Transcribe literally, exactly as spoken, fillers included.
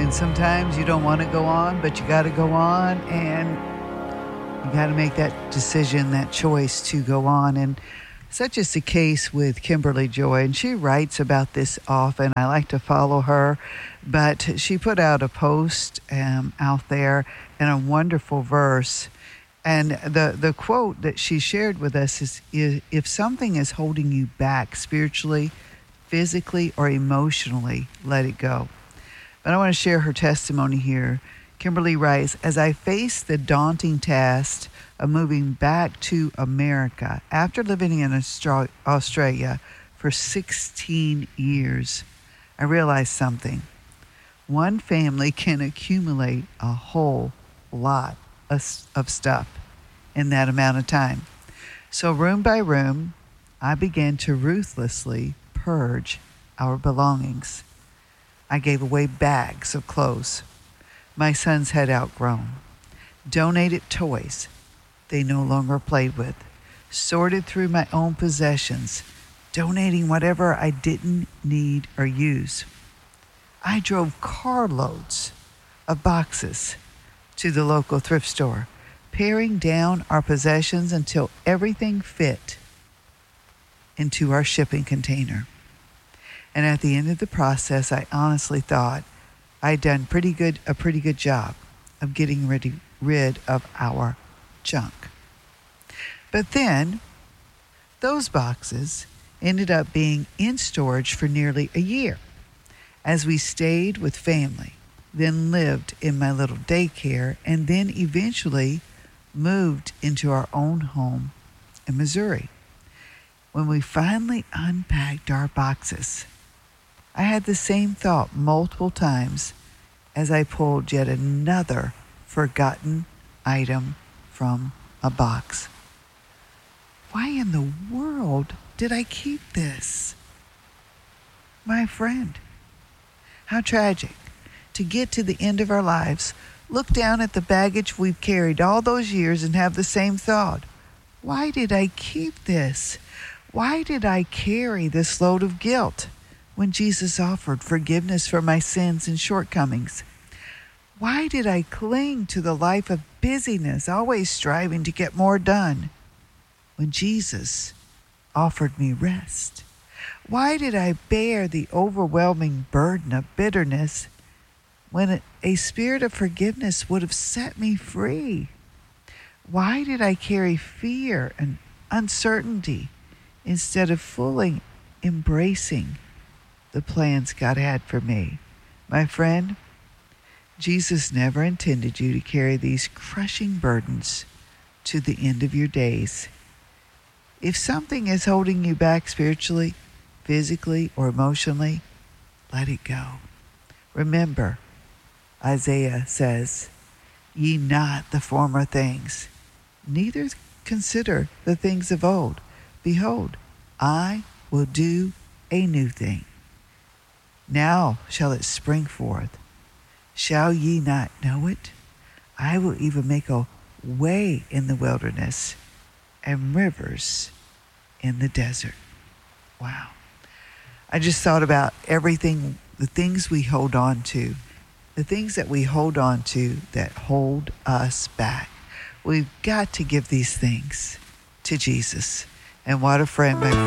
And sometimes you don't want to go on, but you got to go on, and you got to make that decision, that choice to go on. And such is the case with Kimberly Joy, and she writes about this often. I like to follow her, but she put out a post um, out there and a wonderful verse. And the, the quote that she shared with us is, if something is holding you back spiritually, physically, or emotionally, let it go. But I want to share her testimony here. Kimberly writes, as I face the daunting task of moving back to America after living in Australia for sixteen years, I realized something. One family can accumulate a whole lot of, of stuff in that amount of time. So room by room, I began to ruthlessly purge our belongings. I gave away bags of clothes my sons had outgrown, donated toys they no longer played with, sorted through my own possessions, donating whatever I didn't need or use. I drove carloads of boxes to the local thrift store, paring down our possessions until everything fit into our shipping container. And at the end of the process, I honestly thought I'd done pretty good, a pretty good job of getting rid, rid of our junk. But then those boxes ended up being in storage for nearly a year as we stayed with family, then lived in my little daycare, and then eventually moved into our own home in Missouri. When we finally unpacked our boxes, I had the same thought multiple times as I pulled yet another forgotten item from a box. Why in the world did I keep this? My friend, how tragic to get to the end of our lives, look down at the baggage we've carried all those years and have the same thought. Why did I keep this? Why did I carry this load of guilt when Jesus offered forgiveness for my sins and shortcomings? Why did I cling to the life of busyness, always striving to get more done, when Jesus offered me rest? Why did I bear the overwhelming burden of bitterness when a spirit of forgiveness would have set me free? Why did I carry fear and uncertainty instead of fully embracing the plans God had for me? My friend, Jesus never intended you to carry these crushing burdens to the end of your days. If something is holding you back spiritually, physically, or emotionally, let it go. Remember, Isaiah says, ye not the former things, neither consider the things of old. Behold, I will do a new thing. Now shall it spring forth. Shall ye not know it? I will even make a way in the wilderness and rivers in the desert. Wow. I just thought about everything, the things we hold on to, the things that we hold on to that hold us back. We've got to give these things to Jesus. And what a friend, my friend.